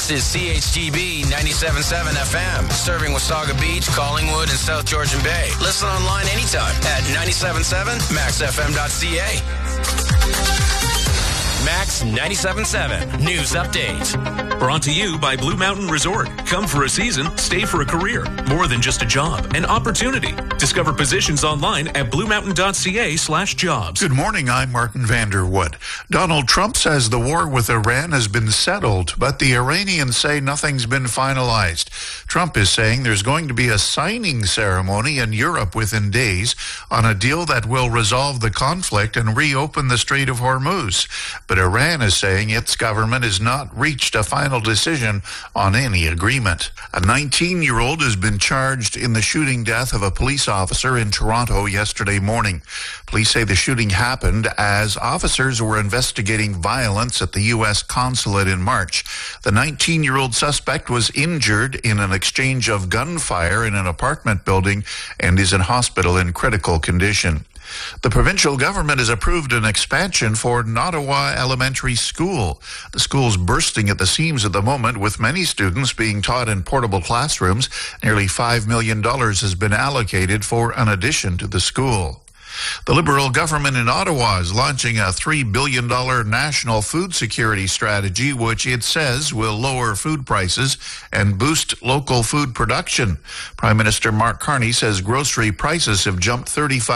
This is CHGB 97.7 FM, serving Wasaga Beach, Collingwood, and South Georgian Bay. Listen online anytime at 97.7maxfm.ca. Max 97.7 News Update. Brought to you by Blue Mountain Resort. Come for a season, stay for a career. More than just a job, an opportunity. Discover positions online at bluemountain.ca/jobs. Good morning, I'm Martin Vanderwood. Donald Trump says the war with Iran has been settled, but the Iranians say nothing's been finalized. Trump is saying there's going to be a signing ceremony in Europe within days on a deal that will resolve the conflict and reopen the Strait of Hormuz. But Iran is saying its government has not reached a final decision on any agreement. A 19-year-old has been charged in the shooting death of a police officer in Toronto yesterday morning. Police say the shooting happened as officers were investigating violence at the U.S. consulate in March. The 19-year-old suspect was injured in an exchange of gunfire in an apartment building and is in hospital in critical condition. The provincial government has approved an expansion for Nottawa Elementary School. The school's bursting at the seams at the moment, with many students being taught in portable classrooms. Nearly $5 million has been allocated for an addition to the school. The Liberal government in Ottawa is launching a $3 billion national food security strategy, which it says will lower food prices and boost local food production. Prime Minister Mark Carney says grocery prices have jumped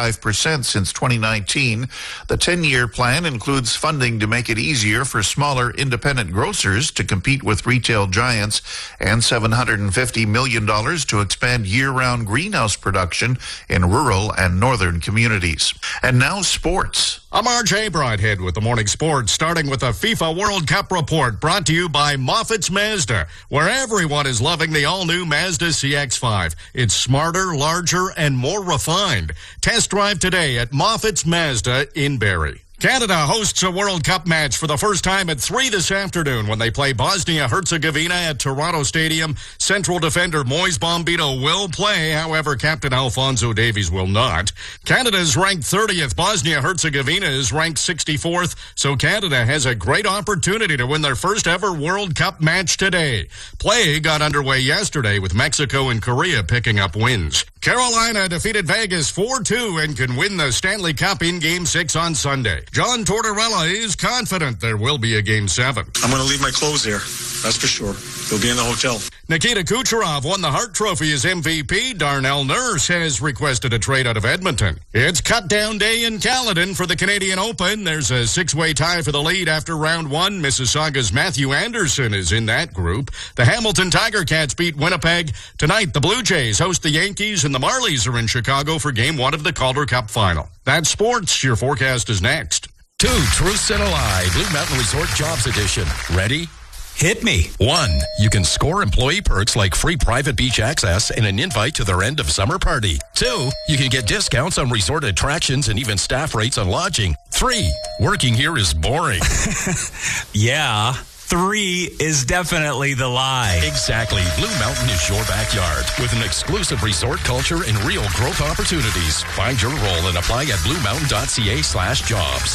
35% since 2019. The 10-year plan includes funding to make it easier for smaller independent grocers to compete with retail giants and $750 million to expand year-round greenhouse production in rural and northern communities. And now sports. I'm RJ Broadhead with the morning sports, starting with the FIFA World Cup report brought to you by Moffitt's Mazda, where everyone is loving the all-new Mazda CX-5. It's smarter, larger, and more refined. Test drive today at Moffitt's Mazda in Barrie. Canada hosts a World Cup match for the first time at 3 this afternoon when they play Bosnia-Herzegovina at Toronto Stadium. Central defender Moise Bombito will play, however, Captain Alphonso Davies will not. Canada is ranked 30th. Bosnia-Herzegovina is ranked 64th, so Canada has a great opportunity to win their first ever World Cup match today. Play got underway yesterday with Mexico and Korea picking up wins. Carolina defeated Vegas 4-2 and can win the Stanley Cup in Game 6 on Sunday. John Tortorella is confident there will be a Game 7. I'm going to leave my clothes here, that's for sure. They'll be in the hotel. Nikita Kucherov won the Hart Trophy as MVP. Darnell Nurse has requested a trade out of Edmonton. It's cut-down day in Caledon for the Canadian Open. There's a 6-way tie for the lead after round 1. Mississauga's Matthew Anderson is in that group. The Hamilton Tiger Cats beat Winnipeg. Tonight, the Blue Jays host the Yankees, and the Marlies are in Chicago for Game 1 of the Calder Cup Final. That's sports. Your forecast is next. 2 truths and a lie. Blue Mountain Resort Jobs Edition. Ready? Hit me. 1. You can score employee perks like free private beach access and an invite to their end of summer party. 2. You can get discounts on resort attractions and even staff rates on lodging. 3. Working here is boring. Yeah. 3 is definitely the lie. Exactly. Blue Mountain is your backyard with an exclusive resort culture and real growth opportunities. Find your role and apply at bluemountain.ca/jobs.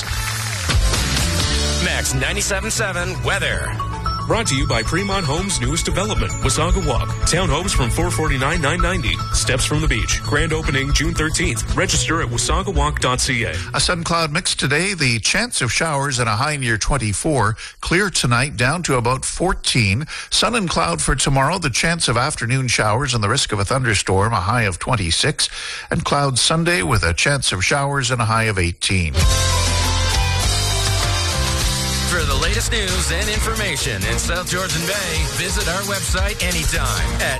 Max 97.7 weather. Brought to you by Fremont Homes' newest development, Wasaga Walk. Townhomes from $449,990. Steps from the beach. Grand opening June 13th. Register at wasagawalk.ca. A sun cloud mix today. The chance of showers and a high near 24. Clear tonight down to about 14. Sun and cloud for tomorrow. The chance of afternoon showers and the risk of a thunderstorm. A high of 26. And clouds Sunday with a chance of showers and a high of 18. For the latest news and information in South Georgian Bay, visit our website anytime at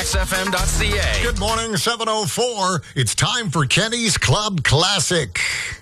97.7maxfm.ca. Good morning, 7:04. It's time for Kenny's Club Classic.